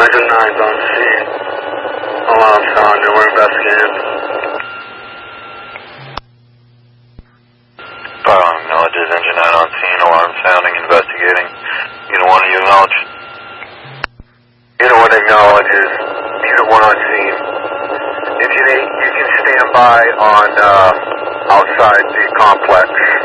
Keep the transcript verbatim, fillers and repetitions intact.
Engine nine's on scene. Alarm sounded, we're investigating. Fire alarm acknowledges engine nine on scene, alarm sounding, investigating. Unit one, you acknowledge? Unit one acknowledges. Unit one on scene. If you need, you can stand by on, uh, outside the complex.